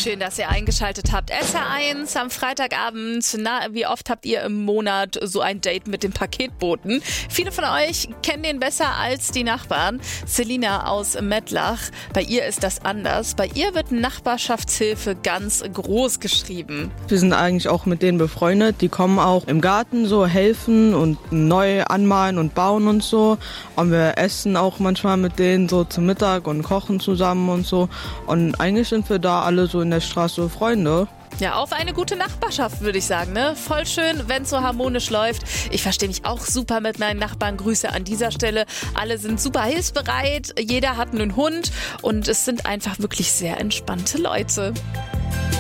Schön, dass ihr eingeschaltet habt. SR1 am Freitagabend. Na, wie oft habt ihr im Monat so ein Date mit dem Paketboten? Viele von euch kennen den besser als die Nachbarn. Selina aus Mettlach, bei ihr ist das anders. Bei ihr wird Nachbarschaftshilfe ganz groß geschrieben. Wir sind eigentlich auch mit denen befreundet. Die kommen auch im Garten so helfen und neu anmalen und bauen und so. Und wir essen auch manchmal mit denen so zum Mittag und kochen zusammen und so. Und eigentlich sind wir da alle so in der Straße Freunde. Ja, auf eine gute Nachbarschaft, würde ich sagen, ne? Voll schön, wenn es so harmonisch läuft. Ich verstehe mich auch super mit meinen Nachbarn. Grüße an dieser Stelle. Alle sind super hilfsbereit. Jeder hat einen Hund und es sind einfach wirklich sehr entspannte Leute.